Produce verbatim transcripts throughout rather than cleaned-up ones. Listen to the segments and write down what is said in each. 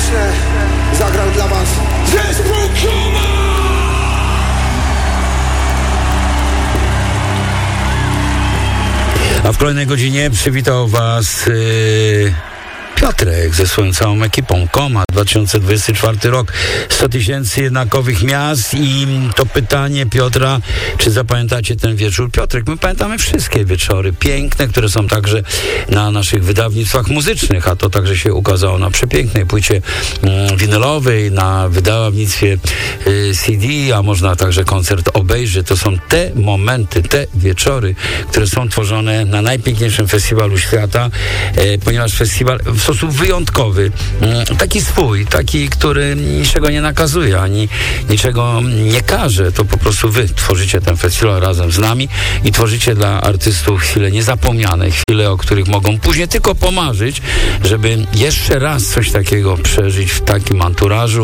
Jeszcze zagrał dla was zespół Kuma! A w kolejnej godzinie przywitał was yy, Piotrek ze swoją całą ekipą. Koma, dwa tysiące dwudziesty czwarty rok, sto tysięcy jednakowych miast i to pytanie Piotra, czy zapamiętacie ten wieczór? Piotrek, my pamiętamy wszystkie wieczory piękne, które są także na naszych wydawnictwach muzycznych, a to także się ukazało na przepięknej płycie mm, winylowej, na wydawnictwie y, C D, a można także koncert obejrzeć. To są te momenty, te wieczory, które są tworzone na najpiękniejszym festiwalu świata, y, ponieważ festiwal w sposób wyjątkowy, y, taki swój, taki, który niczego nie nakazuje, ani niczego nie każe. To po prostu wy tworzycie ten festiwal razem z nami i tworzycie dla artystów chwile niezapomniane, chwile, o których mogą później tylko pomarzyć, żeby jeszcze raz coś takiego przeżyć w takim anturażu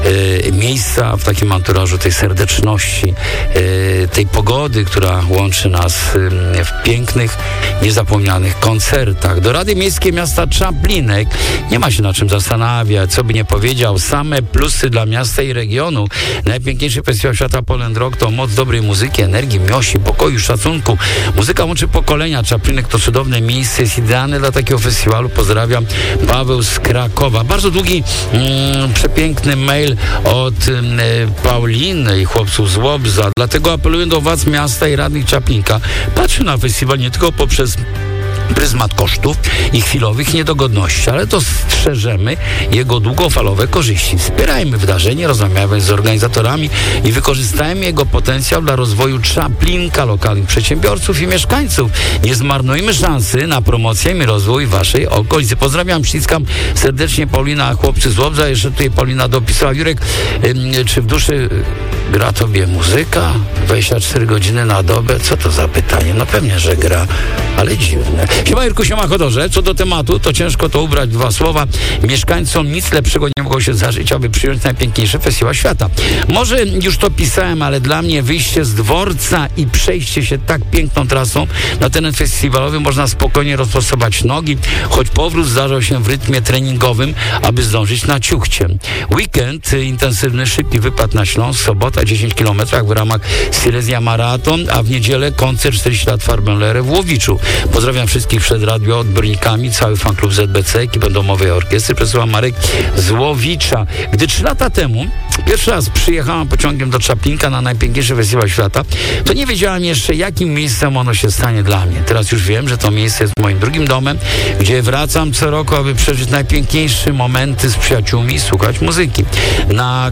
e, miejsca, w takim anturażu tej serdeczności, e, tej pogody, która łączy nas e, w pięknych, niezapomnianych koncertach. Do Rady Miejskiej Miasta Czaplinek nie ma się na czym zastanawiać, co by nie powiedział, same plusy dla miasta i regionu. Najpiękniejszy festiwal świata Poland Rock to moc dobrej muzyki, energii, miłości, pokoju, szacunku. Muzyka łączy pokolenia. Czaplinek to cudowne miejsce, jest idealne dla takiego festiwalu. Pozdrawiam, Paweł z Krakowa. Bardzo długi, mm, przepiękny mail od mm, Pauliny i chłopców z Łobza. Dlatego apeluję do władz miasta i radnych Czaplinka. Patrzę na festiwal nie tylko poprzez pryzmat kosztów i chwilowych niedogodności, ale dostrzeżemy jego długofalowe korzyści. Wspierajmy wydarzenie, rozmawiajmy z organizatorami i wykorzystajmy jego potencjał dla rozwoju Czaplinka, lokalnych przedsiębiorców i mieszkańców. Nie zmarnujmy szansy na promocję i rozwój waszej okolicy. Pozdrawiam, ściskam serdecznie, Paulina, chłopcy z Łobza. Jeszcze tutaj Paulina dopisała. Jurek, ym, czy w duszy gra tobie muzyka? dwadzieścia cztery godziny na dobę? Co to za pytanie? No pewnie, że gra, ale dziwne. Siema Jurku, siema Chodorze. Co do tematu, to ciężko to ubrać w dwa słowa. Mieszkańcom nic lepszego nie mogło się zdarzyć, aby przyjąć najpiękniejszy festiwal świata. Może już to pisałem, ale dla mnie wyjście z dworca i przejście się tak piękną trasą na teren festiwalowy można spokojnie rozprostować nogi, choć powrót zdarzał się w rytmie treningowym, aby zdążyć na ciuchcie. Weekend, intensywny, szybki wypad na Śląsk, sobota dziesięć kilometrów w ramach Silesia Marathon, a w niedzielę koncert czterdzieści lat Farbenlere w Łowiczu. Pozdrawiam wszystkich przed radioodbiornikami, cały fan klub Z B C, ekipę domowej orkiestry. Przesyła Marek z Łowicza. Gdy trzy lata temu pierwszy raz przyjechałam pociągiem do Czaplinka na najpiękniejszy festiwal świata, to nie wiedziałam jeszcze, jakim miejscem ono się stanie dla mnie. Teraz już wiem, że to miejsce jest moim drugim domem, gdzie wracam co roku, aby przeżyć najpiękniejsze momenty z przyjaciółmi i słuchać muzyki. Na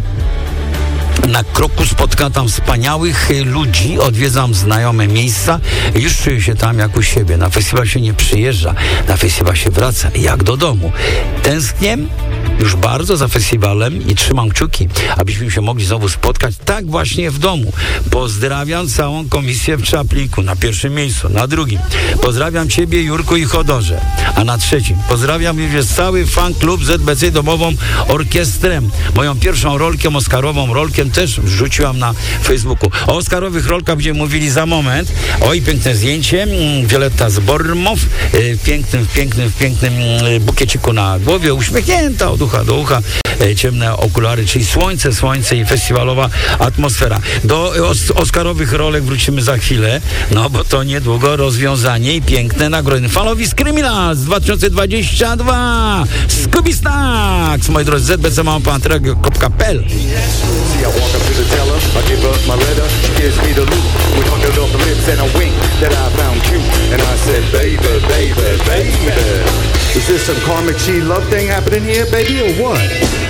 Na kroku spotkam tam wspaniałych ludzi, odwiedzam znajome miejsca i już czuję się tam jak u siebie. Na festiwal się nie przyjeżdża, na festiwal się wraca jak do domu. Tęsknię już bardzo za festiwalem i trzymam kciuki, abyśmy się mogli znowu spotkać tak właśnie w domu. Pozdrawiam całą komisję w Czaplinku, na pierwszym miejscu, na drugim. Pozdrawiam ciebie, Jurku i Chodorze, a na trzecim pozdrawiam również cały fan klub Z B C, domową orkiestrę. Moją pierwszą rolkę, oscarową rolkę też wrzuciłam na Facebooku. O oscarowych rolkach będziemy mówili za moment. Oj, piękne zdjęcie. Violetta z Bormow w pięknym, w pięknym, w pięknym bukieciku na głowie, uśmiechnięta od ucha do ucha, ciemne okulary, czyli słońce, słońce i festiwalowa atmosfera. Do os- oscarowych rolek wrócimy za chwilę, no bo to niedługo rozwiązanie i piękne nagrody. Falowi z Criminals dwa tysiące dwudziesty drugi. Scooby Snacks, moi drodzy, Z B C małpa antyrego kropka p l. Walk up to the teller, I give her my letter, she gives me the loot. We hugged off the lips and I winked that I found cute. And I said, baby, baby, baby, is this some karmic she love thing happening here, baby, or what?